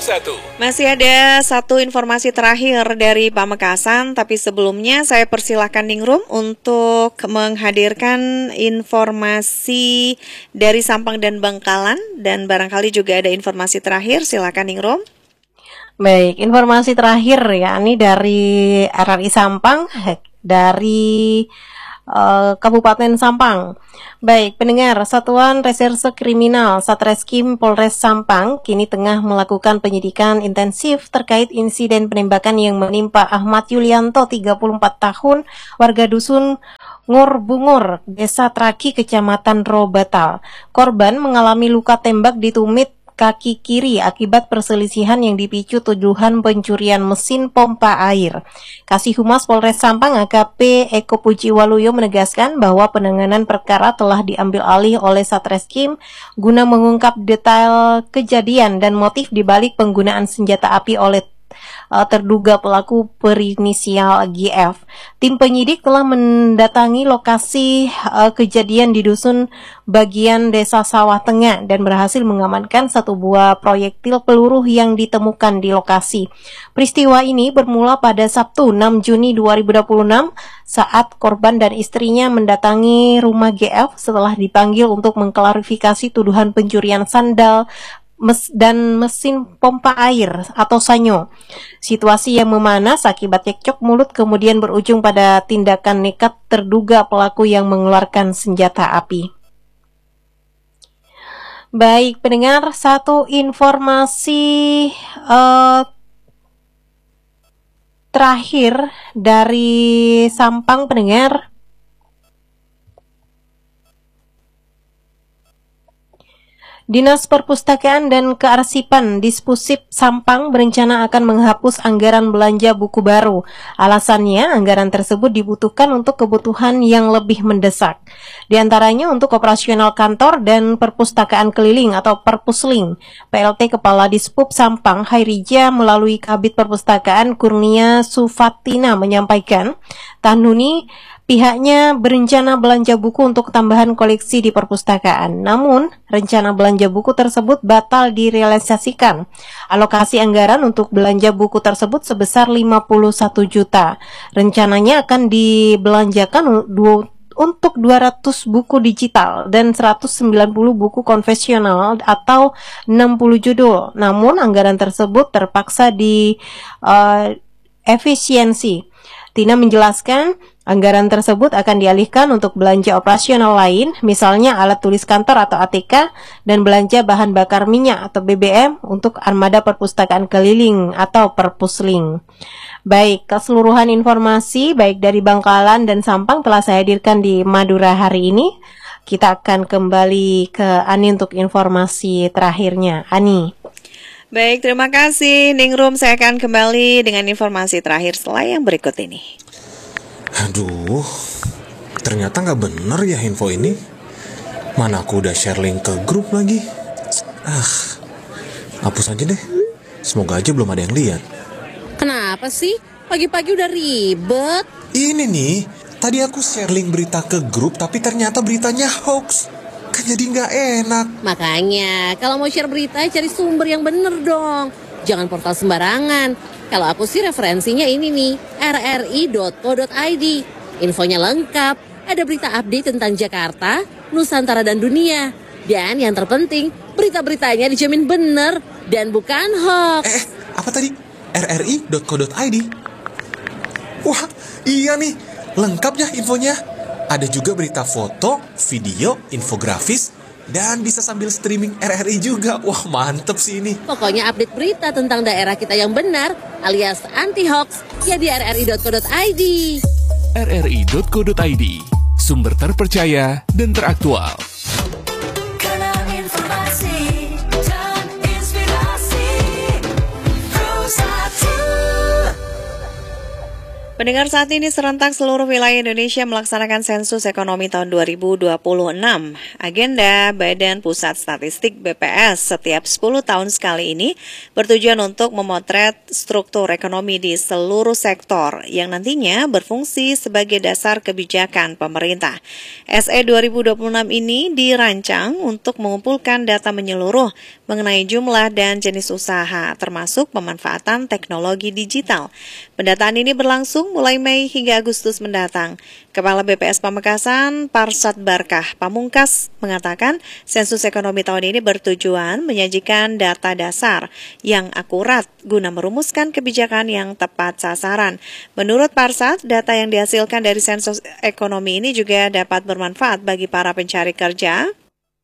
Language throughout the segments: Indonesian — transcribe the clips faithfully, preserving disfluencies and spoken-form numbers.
satu. Masih ada satu informasi terakhir dari Pamekasan, tapi sebelumnya saya persilahkan Ningrum untuk menghadirkan informasi dari Sampang dan Bangkalan, dan barangkali juga ada informasi terakhir. Silakan Ningrum. Baik, informasi terakhir ya, ini dari R R I Sampang, dari uh, Kabupaten Sampang. Baik, pendengar, Satuan Reserse Kriminal Satreskrim Polres Sampang kini tengah melakukan penyidikan intensif terkait insiden penembakan yang menimpa Ahmad Yulianto, tiga puluh empat tahun, warga dusun Ngurbungur, Desa Traki, Kecamatan Robatal. Korban mengalami luka tembak di tumit kaki kiri akibat perselisihan yang dipicu tuduhan pencurian mesin pompa air. Kasih Humas Polres Sampang A K P Eko Pujiwaluyo menegaskan bahwa penanganan perkara telah diambil alih oleh Satreskrim guna mengungkap detail kejadian dan motif dibalik penggunaan senjata api oleh Uh, terduga pelaku berinisial G F. Tim penyidik telah mendatangi lokasi uh, kejadian di dusun bagian Desa Sawah Tengah dan berhasil mengamankan satu buah proyektil peluru yang ditemukan di lokasi. Peristiwa ini bermula pada Sabtu enam Juni dua ribu dua puluh enam saat korban dan istrinya mendatangi rumah G F setelah dipanggil untuk mengklarifikasi tuduhan pencurian sandal Mes dan mesin pompa air atau sanyo. Situasi yang memanas akibat cekcok mulut kemudian berujung pada tindakan nekat terduga pelaku yang mengeluarkan senjata api. Baik, pendengar, satu informasi uh, terakhir dari Sampang, pendengar. Dinas Perpustakaan dan Kearsipan Dispusip Sampang berencana akan menghapus anggaran belanja buku baru. Alasannya, anggaran tersebut dibutuhkan untuk kebutuhan yang lebih mendesak. Di antaranya untuk operasional kantor dan perpustakaan keliling atau Perpusling. P L T Kepala Dispup Sampang, Hairija, melalui Kabid Perpustakaan Kurnia Sufatina menyampaikan, tahun ini pihaknya berencana belanja buku untuk tambahan koleksi di perpustakaan. Namun, rencana belanja buku tersebut batal direalisasikan. Alokasi anggaran untuk belanja buku tersebut sebesar lima puluh satu juta. Rencananya akan dibelanjakan untuk dua ratus buku digital dan seratus sembilan puluh buku konvensional atau enam puluh judul. Namun, anggaran tersebut terpaksa di uh, efisiensi. Tina menjelaskan, anggaran tersebut akan dialihkan untuk belanja operasional lain, misalnya alat tulis kantor atau A T K, dan belanja bahan bakar minyak atau B B M untuk armada perpustakaan keliling atau Perpusling. Baik, keseluruhan informasi baik dari Bangkalan dan Sampang telah saya hadirkan di Madura hari ini. Kita akan kembali ke Ani untuk informasi terakhirnya. Ani. Baik, terima kasih Ningrum. Saya akan kembali dengan informasi terakhir setelah yang berikut ini. Aduh, ternyata nggak bener ya info ini. Mana aku udah share link ke grup lagi. Ah, hapus aja deh. Semoga aja belum ada yang lihat. Kenapa sih? Pagi-pagi udah ribet. Ini nih, tadi aku share link berita ke grup tapi ternyata beritanya hoax. Kan jadi nggak enak. Makanya, kalau mau share berita cari sumber yang bener dong. Jangan portal sembarangan. Kalau aku sih referensinya ini nih, r r i dot co dot i d. Infonya lengkap, ada berita update tentang Jakarta, Nusantara dan dunia. Dan yang terpenting, berita-beritanya dijamin bener dan bukan hoax. Eh, apa tadi? r r i dot co dot i d. Wah, iya nih, lengkap ya infonya. Ada juga berita foto, video, infografis, dan bisa sambil streaming R R I juga. Wah, mantep sih ini. Pokoknya update berita tentang daerah kita yang benar, alias anti-hoax, ya di r r i dot co dot i d. r r i dot co dot i d, sumber terpercaya dan teraktual. Kanal informasi dan inspirasi, Pro satu. Pendengar, saat ini serentak seluruh wilayah Indonesia melaksanakan sensus ekonomi tahun dua ribu dua puluh enam. Agenda Badan Pusat Statistik B P S setiap sepuluh tahun sekali ini bertujuan untuk memotret struktur ekonomi di seluruh sektor yang nantinya berfungsi sebagai dasar kebijakan pemerintah. S E dua ribu dua puluh enam ini dirancang untuk mengumpulkan data menyeluruh mengenai jumlah dan jenis usaha, termasuk pemanfaatan teknologi digital. Pendataan ini berlangsung mulai Mei hingga Agustus mendatang. Kepala B P S Pamekasan, Parsat Barkah Pamungkas, mengatakan sensus ekonomi tahun ini bertujuan menyajikan data dasar yang akurat guna merumuskan kebijakan yang tepat sasaran. Menurut Parsat, data yang dihasilkan dari sensus ekonomi ini juga dapat bermanfaat bagi para pencari kerja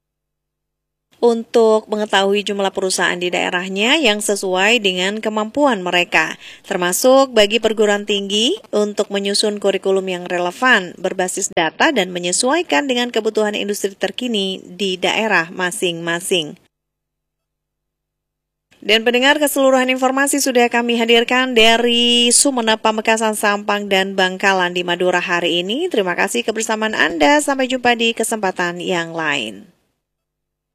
untuk mengetahui jumlah perusahaan di daerahnya yang sesuai dengan kemampuan mereka, termasuk bagi perguruan tinggi untuk menyusun kurikulum yang relevan, berbasis data dan menyesuaikan dengan kebutuhan industri terkini di daerah masing-masing. Dan pendengar, keseluruhan informasi sudah kami hadirkan dari Sumeneb, Pamekasan, Sampang, dan Bangkalan di Madura hari ini. Terima kasih kebersamaan Anda, sampai jumpa di kesempatan yang lain.